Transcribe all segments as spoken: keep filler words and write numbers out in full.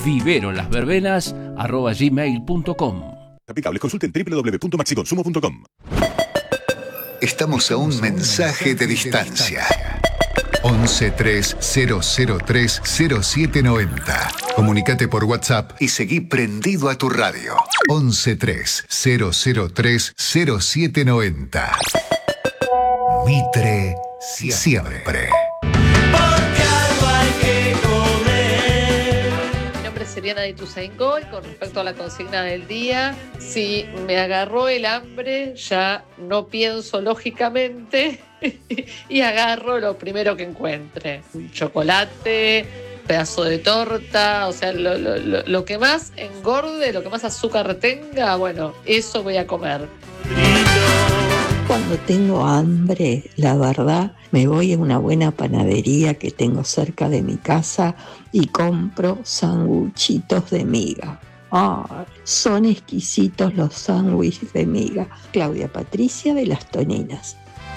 viverolasverbenas arroba gmail punto com. Aplicable, consulte en doble u doble u doble u punto maxiconsumo punto com. Estamos a un mensaje de distancia. once tres cero cero tres cero siete noventa. Comunicate por WhatsApp y seguí prendido a tu radio. once tres cero cero tres cero siete noventa. Mitre siempre. Seriana de Ituzaingó, con respecto a la consigna del día, si me agarró el hambre, ya no pienso lógicamente y agarro lo primero que encuentre. Un chocolate, pedazo de torta, o sea, lo, lo, lo, lo que más engorde, lo que más azúcar tenga, bueno, eso voy a comer. Cuando tengo hambre, la verdad, me voy a una buena panadería que tengo cerca de mi casa y compro sanguchitos de miga. Ah, son exquisitos los sándwiches de miga. Claudia Patricia de Las Toninas.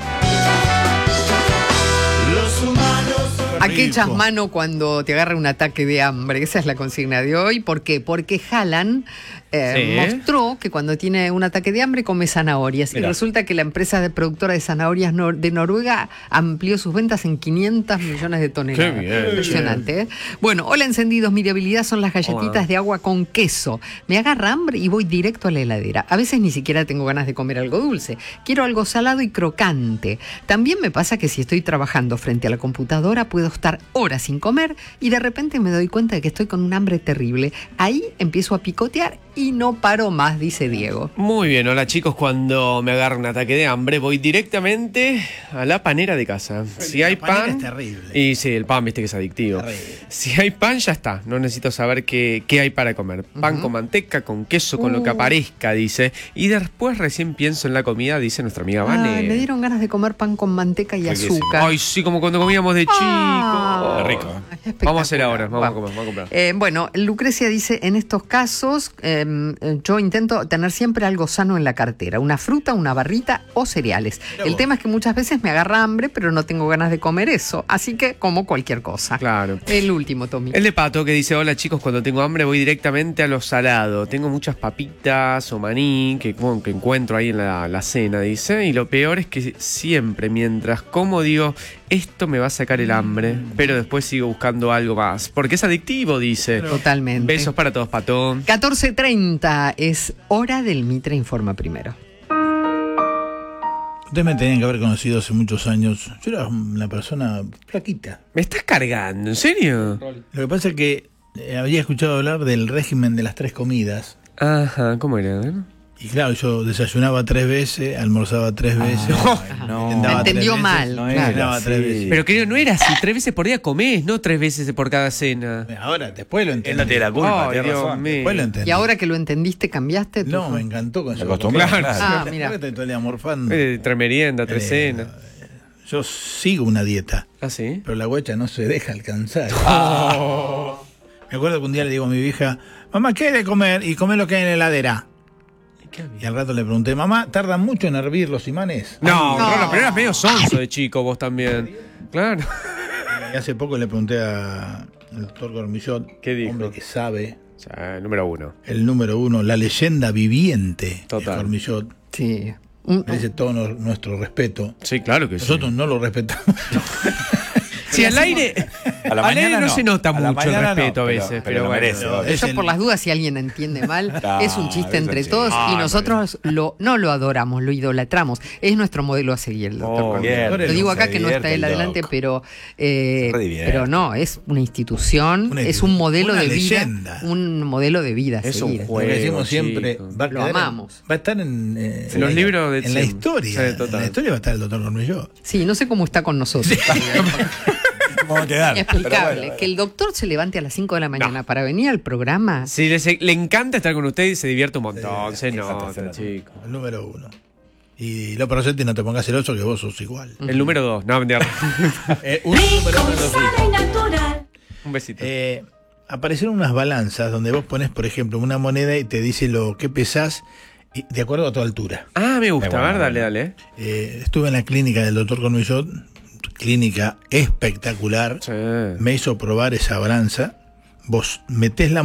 ¿A qué echas mano cuando te agarra un ataque de hambre? Esa es la consigna de hoy. ¿Por qué? Porque Haaland eh, sí. mostró que cuando tiene un ataque de hambre come zanahorias. Mirá. Y resulta que la empresa de productora de zanahorias nor- de Noruega amplió sus ventas en quinientos millones de toneladas. Qué bien, impresionante, ¿eh? Bueno, hola encendidos, mi debilidad son las galletitas oh, de agua con queso. Me agarra hambre y voy directo a la heladera. A veces ni siquiera tengo ganas de comer algo dulce. Quiero algo salado y crocante. También me pasa que si estoy trabajando frente a la computadora puedo estar horas sin comer y de repente me doy cuenta de que estoy con un hambre terrible. Ahí empiezo a picotear y no paro más, dice Diego. Muy bien, hola chicos, cuando me agarra un ataque de hambre voy directamente a la panera de casa. Si hay pan... es terrible. Y sí, el pan, viste que es adictivo. Terrible. Si hay pan, ya está. No necesito saber qué, qué hay para comer. Pan uh-huh. con manteca, con queso, con uh. lo que aparezca, dice. Y después recién pienso en la comida, dice nuestra amiga Vane. Ah, me dieron ganas de comer pan con manteca y azúcar. Ay, sí, como cuando comíamos de chico. Ah, oh, rico. Vamos a hacer ahora, vamos, vamos. a comer, vamos a comprar. Eh, bueno, Lucrecia dice, en estos casos, eh, yo intento tener siempre algo sano en la cartera. Una fruta, una barrita o cereales. Pero el vos. tema es que muchas veces me agarra hambre, pero no tengo ganas de comer eso. Así que como cualquier cosa. Claro. El último, Tommy. El de Pato que dice, hola chicos, cuando tengo hambre voy directamente a lo salado. Tengo muchas papitas o maní que, bueno, que encuentro ahí en la, la cena, dice. Y lo peor es que siempre, mientras como, digo, esto me va a sacar el hambre, pero después sigo buscando algo más. Porque es adictivo, dice. Totalmente. Besos para todos, Patón. catorce treinta es hora del Mitre Informa Primero. Ustedes me tenían que haber conocido hace muchos años. Yo era una persona flaquita. ¿Me estás cargando? ¿En serio? Lo que pasa es que eh, había escuchado hablar del régimen de las tres comidas. Ajá, ¿cómo era? ¿Eh? Y claro, yo desayunaba tres veces, almorzaba tres veces. Ah, no, me entendió mal. No era, claro, sí. tres veces. Pero querido, no era así, tres veces por día comés, no tres veces por cada cena. Ahora, después lo entendí. Él no tiene la culpa, oh, tiene Dios razón. mío. Después lo entendí. Y ahora que lo entendiste, ¿cambiaste? Tu... No, me encantó con eso. Claro. Ah, mira. ¿Por qué te estoy morfando? Eh, tres meriendas, tres Eh, cenas. Yo sigo una dieta. ¿Ah, sí? Pero la guacha no se deja alcanzar. Oh. Me acuerdo que un día le digo a mi vieja, mamá, ¿qué hay de comer? Y comer lo que hay en la heladera. Y al rato le pregunté, mamá, ¿tardan mucho en hervir los imanes? No, no. Rolo, pero eras medio sonso de chico vos también. Claro. Y hace poco le pregunté al doctor Cormillot, ¿qué dijo? Hombre que sabe. O sea, el número uno. El número uno, la leyenda viviente Total. de Cormillot. Sí. Merece todo no, nuestro respeto. Sí, claro que Nosotros sí. no lo respetamos. Sí, al aire, A la al aire mañana no, no. se nota A la mucho el mañana respeto no, a veces, pero- pero, pero lo bueno. merece. No, Yo, es el- por las dudas, si alguien entiende mal, Ah, es un chiste eso entre sí. todos Ah, y nosotros lo, no lo adoramos, lo idolatramos. Es nuestro modelo a seguir, el doctor Oh, Cormillot. bien. Lo digo acá Se que no está divierte él el adelante, doc. pero eh, Se redivierte. pero no, es una institución, Una es un modelo una de leyenda. vida, un modelo de vida. a Es un seguir. Lo juego. que decimos siempre, chico. va a Lo quedar en- amamos. va a estar en, eh, En los la- libros de en la siempre. historia. Sí, total. En la historia va a estar el doctor Cormillot. Sí, no sé cómo está con nosotros. ¿Cómo va a quedar? Inexplicable. Pero bueno. Que el doctor se levante a las cinco de la mañana para venir al programa. Sí, le, le encanta estar con usted y se divierte un montón. Sí, se exacto, nota, se nota. chico. El número uno. Y lo presente, no te pongas celoso que vos sos igual. El número dos. No, mentira. Eh, un número menos Sana y natural. Un besito. Eh, aparecieron unas balanzas donde vos pones, por ejemplo, una moneda y te dice lo que pesás y- de acuerdo a tu altura. Ah, me gusta. Eh, bueno, a ver, dale, bueno. dale. Eh, estuve en la clínica del doctor Cormillot, clínica espectacular. Sí. Me hizo probar esa balanza. Vos metés la